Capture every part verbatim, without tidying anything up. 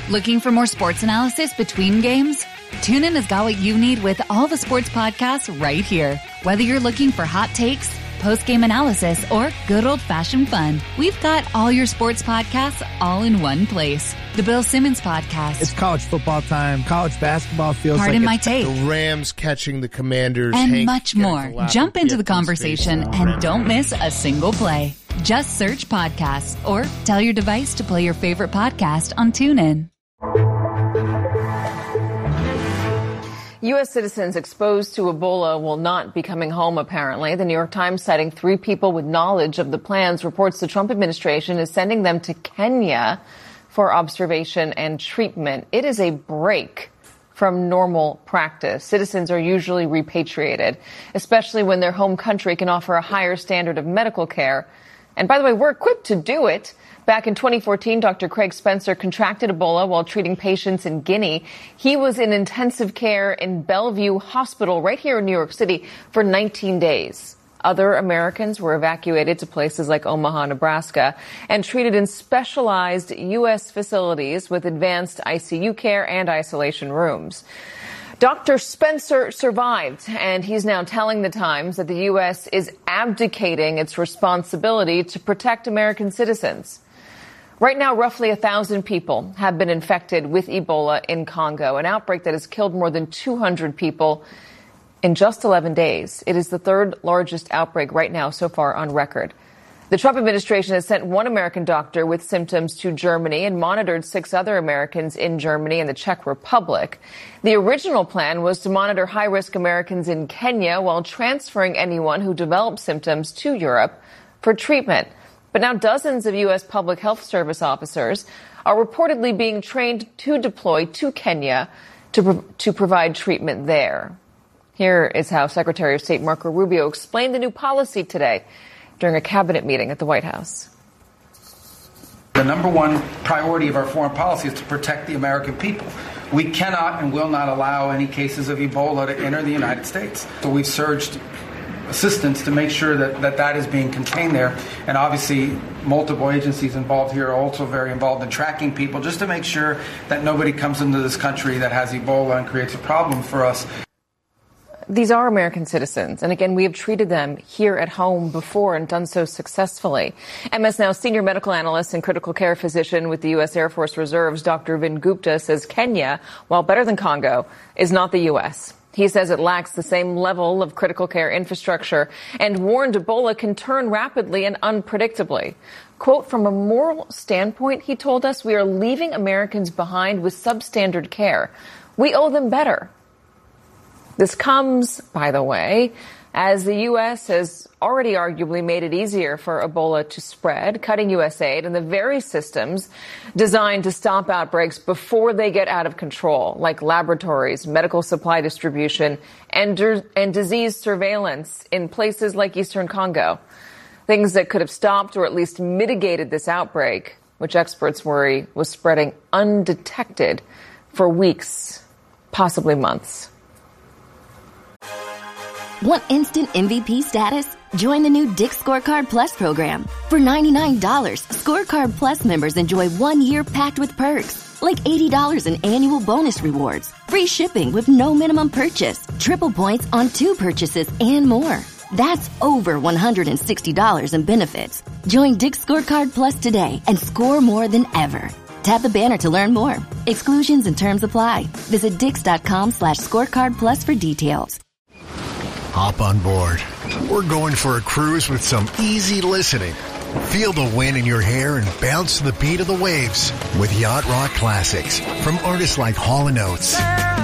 Looking for more sports analysis between games? TuneIn has got what you need with all the sports podcasts right here. Whether you're looking for hot takes, post-game analysis, or good old-fashioned fun, we've got all your sports podcasts all in one place. The Bill Simmons Podcast. It's college football time. College basketball feels Pardon like my take. The Rams catching the Commanders. And Hank much more. Jump into the conversation and don't miss a single play. Just search podcasts or tell your device to play your favorite podcast on TuneIn. U S citizens exposed to Ebola will not be coming home, apparently. The New York Times, citing three people with knowledge of the plans, reports the Trump administration is sending them to Kenya for observation and treatment. It is a break from normal practice. Citizens are usually repatriated, especially when their home country can offer a higher standard of medical care. And by the way, we're equipped to do it. Back in twenty fourteen, Doctor Craig Spencer contracted Ebola while treating patients in Guinea. He was in intensive care in Bellevue Hospital right here in New York City for nineteen days. Other Americans were evacuated to places like Omaha, Nebraska, and treated in specialized U S facilities with advanced I C U care and isolation rooms. Doctor Spencer survived, and he's now telling the Times that the U S is abdicating its responsibility to protect American citizens. Right now, roughly one thousand people have been infected with Ebola in Congo, an outbreak that has killed more than two hundred people in just eleven days. It is the third largest outbreak right now so far on record. The Trump administration has sent one American doctor with symptoms to Germany and monitored six other Americans in Germany and the Czech Republic. The original plan was to monitor high-risk Americans in Kenya while transferring anyone who developed symptoms to Europe for treatment. But now dozens of U S public health service officers are reportedly being trained to deploy to Kenya to, pro- to provide treatment there. Here is how Secretary of State Marco Rubio explained the new policy today during a cabinet meeting at the White House. The number one priority of our foreign policy is to protect the American people. We cannot and will not allow any cases of Ebola to enter the United States. So we've surged assistance to make sure that, that that is being contained there. And obviously, multiple agencies involved here are also very involved in tracking people just to make sure that nobody comes into this country that has Ebola and creates a problem for us. These are American citizens, and again, we have treated them here at home before and done so successfully. M S Now senior medical analyst and critical care physician with the U S Air Force Reserves, Doctor Vin Gupta, says Kenya, while better than Congo, is not the U S He says it lacks the same level of critical care infrastructure and warned Ebola can turn rapidly and unpredictably. Quote, from a moral standpoint, he told us, we are leaving Americans behind with substandard care. We owe them better. This comes, by the way, as the U S has already arguably made it easier for Ebola to spread, cutting U S aid and the very systems designed to stop outbreaks before they get out of control, like laboratories, medical supply distribution, and, and disease surveillance in places like Eastern Congo. Things that could have stopped or at least mitigated this outbreak, which experts worry was spreading undetected for weeks, possibly months. Want instant M V P status? Join the new Dick's Scorecard Plus program. For ninety-nine dollars, Scorecard Plus members enjoy one year packed with perks, like eighty dollars in annual bonus rewards, free shipping with no minimum purchase, triple points on two purchases, and more. That's over one hundred sixty dollars in benefits. Join Dick's Scorecard Plus today and score more than ever. Tap the banner to learn more. Exclusions and terms apply. Visit dix.com slash scorecard plus for details. Hop on board. We're going for a cruise with some easy listening. Feel the wind in your hair and bounce to the beat of the waves with Yacht Rock Classics from artists like Hall and Oates,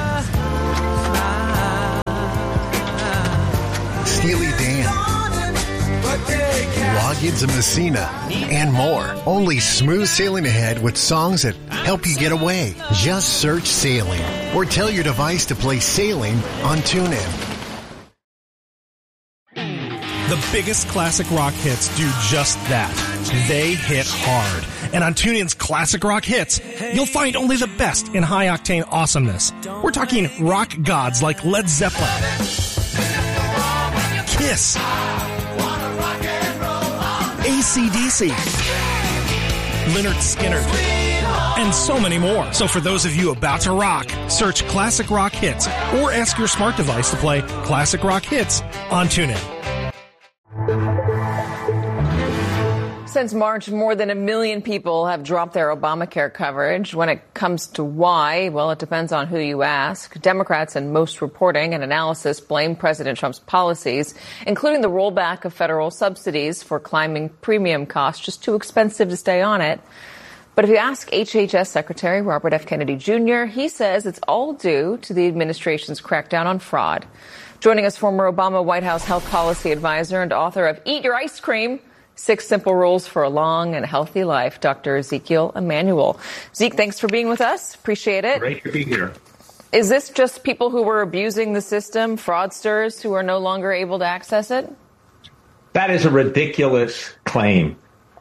Steely Dan, Loggins and Messina, and more. Only smooth sailing ahead with songs that help you get away. Just search Sailing or tell your device to play Sailing on TuneIn. The biggest classic rock hits do just that. They hit hard. And on TuneIn's Classic Rock Hits, you'll find only the best in high-octane awesomeness. We're talking rock gods like Led Zeppelin, Kiss, A C D C, Lynyrd Skynyrd, and so many more. So for those of you about to rock, search Classic Rock Hits or ask your smart device to play Classic Rock Hits on TuneIn. Since March, more than a million people have dropped their Obamacare coverage. When it comes to why, well, it depends on who you ask. Democrats and most reporting and analysis blame President Trump's policies, including the rollback of federal subsidies for climbing premium costs, just too expensive to stay on it. But if you ask H H S Secretary Robert F. Kennedy Junior, he says it's all due to the administration's crackdown on fraud. Joining us, former Obama White House health policy advisor and author of Eat Your Ice Cream, Six Simple Rules for a Long and Healthy Life, Doctor Ezekiel Emanuel. Zeke, thanks for being with us. Appreciate it. Great to be here. Is this just people who were abusing the system, fraudsters who are no longer able to access it? That is a ridiculous claim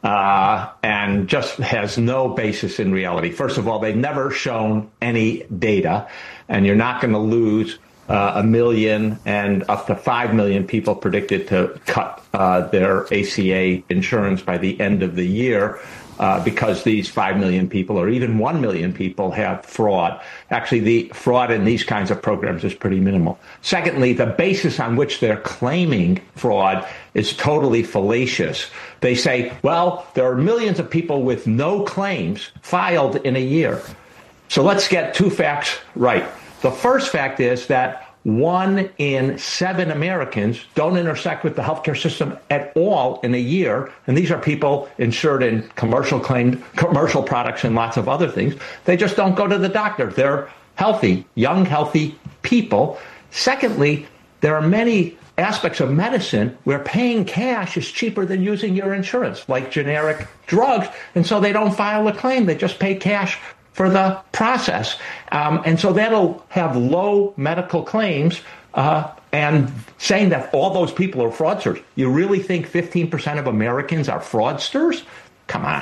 uh, and just has no basis in reality. First of all, they've never shown any data, and you're not going to lose Uh, a million and up to five million people predicted to cut uh, their A C A insurance by the end of the year uh, because these five million people or even one million people have fraud. Actually, the fraud in these kinds of programs is pretty minimal. Secondly, the basis on which they're claiming fraud is totally fallacious. They say, well, there are millions of people with no claims filed in a year. So let's get two facts right. The first fact is that one in seven Americans don't intersect with the healthcare system at all in a year. And these are people insured in commercial claimed commercial products and lots of other things. They just don't go to the doctor. They're healthy, young, healthy people. Secondly, there are many aspects of medicine where paying cash is cheaper than using your insurance, like generic drugs. And so they don't file a claim. They just pay cash for the process. Um, and so that'll have low medical claims. Uh, and saying that all those people are fraudsters, you really think fifteen percent of Americans are fraudsters? Come on.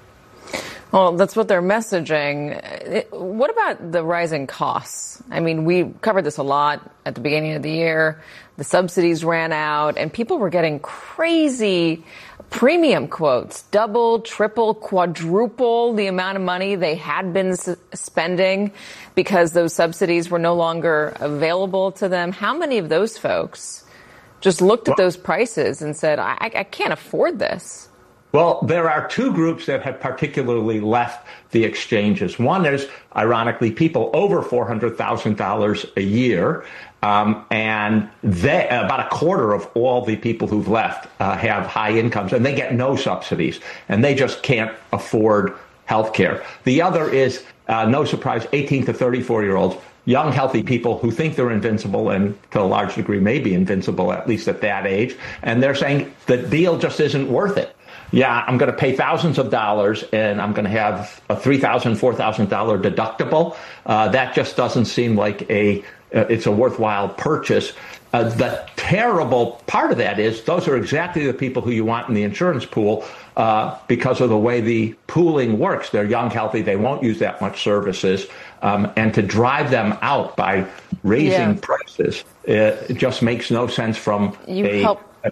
Well, that's what they're messaging. What about the rising costs? I mean, we covered this a lot at the beginning of the year. The subsidies ran out, and people were getting crazy premium quotes, double, triple, quadruple the amount of money they had been s- spending because those subsidies were no longer available to them. How many of those folks just looked at those prices and said, I, I can't afford this? Well, there are two groups that have particularly left the exchanges. One is, ironically, people over four hundred thousand dollars a year. Um, and they, about a quarter of all the people who've left uh, have high incomes, and they get no subsidies, and they just can't afford health care. The other is, uh, no surprise, eighteen to thirty-four-year-olds, young, healthy people who think they're invincible and to a large degree may be invincible, at least at that age, and they're saying the deal just isn't worth it. Yeah, I'm going to pay thousands of dollars, and I'm going to have a three thousand dollars, four thousand dollars deductible. Uh, that just doesn't seem like a uh, it's a worthwhile purchase. Uh, the terrible part of that is those are exactly the people who you want in the insurance pool uh, because of the way the pooling works. They're young, healthy. They won't use that much services. Um, and to drive them out by raising yeah. prices, it, it just makes no sense from you a... Help- a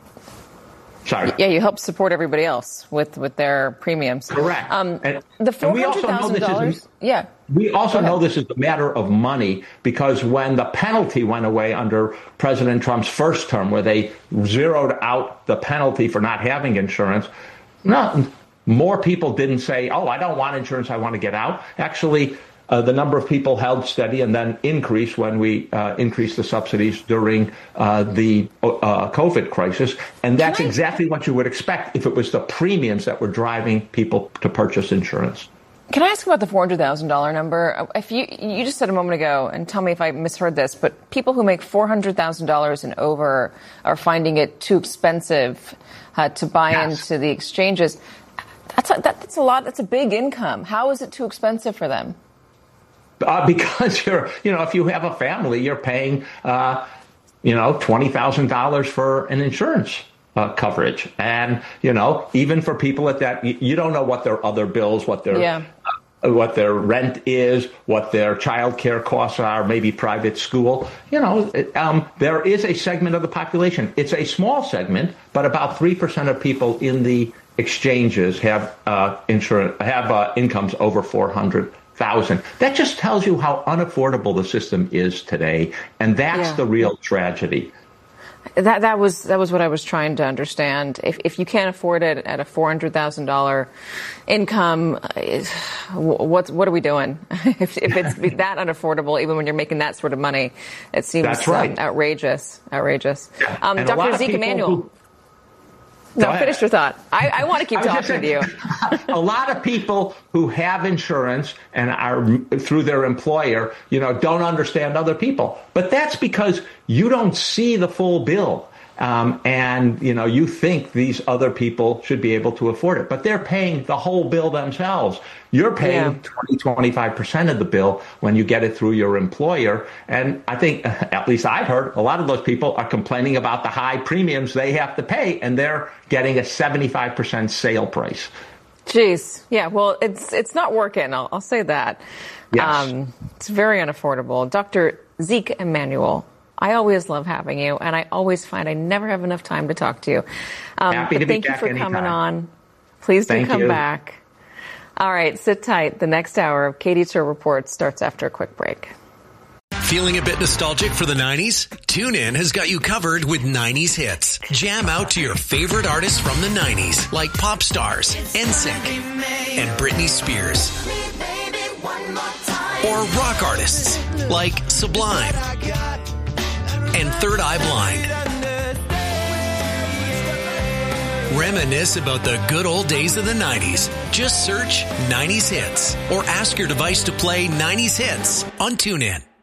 Sorry. Yeah, you help support everybody else with, with their premiums. Correct. Um, and, the four hundred thousand dollars. Yeah. We also know this is a matter of money because when the penalty went away under President Trump's first term, where they zeroed out the penalty for not having insurance, no, more people didn't say, oh, I don't want insurance, I want to get out. Actually, Uh, the number of people held steady and then increased when we uh, increased the subsidies during uh, the uh, COVID crisis. And that's I- exactly what you would expect if it was the premiums that were driving people to purchase insurance. Can I ask about the four hundred thousand dollars number? If you you just said a moment ago, and tell me if I misheard this, but people who make four hundred thousand dollars and over are finding it too expensive uh, to buy yes. into the exchanges. That's a, that, that's a lot. That's a big income. How is it too expensive for them? Uh, because you're, you know, if you have a family, you're paying, uh, you know, twenty thousand dollars for an insurance uh, coverage. And, you know, even for people at that, you, you don't know what their other bills, what their yeah. uh, what their rent is, what their child care costs are, maybe private school. You know, um, there is a segment of the population. It's a small segment, but about three percent of people in the exchanges have uh, insurance have uh, incomes over four hundred thousand. That just tells you how unaffordable the system is today, and that's yeah. the real tragedy. That that was that was what I was trying to understand. If if you can't afford it at a four hundred thousand dollar income, what's what are we doing? if if it's that unaffordable, even when you're making that sort of money, it seems That's right. um, outrageous. Outrageous. Yeah. Um, Doctor Zeke Emanuel. Who, No, finish your thought. I, I want to keep talking saying, to you. A lot of people who have insurance and are through their employer, you know, don't understand other people. But that's because you don't see the full bill. Um, and, you know, you think these other people should be able to afford it, but they're paying the whole bill themselves. You're paying yeah. twenty, twenty-five percent of the bill when you get it through your employer. And I think, at least I've heard, a lot of those people are complaining about the high premiums they have to pay, and they're getting a seventy-five percent sale price. Jeez. Yeah, well, it's it's not working. I'll, I'll say that. Yes. Um, it's very unaffordable. Doctor Zeke Emanuel, I always love having you, and I always find I never have enough time to talk to you. Um, Happy but to be thank back you for anytime. coming on. Please do Thank come you. back. All right, sit tight. The next hour of Katie Tur Report starts after a quick break. Feeling a bit nostalgic for the nineties? TuneIn has got you covered with nineties hits. Jam out to your favorite artists from the nineties, like pop stars, N Sync, and Britney Spears. Or rock artists, like Sublime and Third Eye Blind. Reminisce about the good old days of the nineties. Just search nineties hits or ask your device to play nineties hits on TuneIn.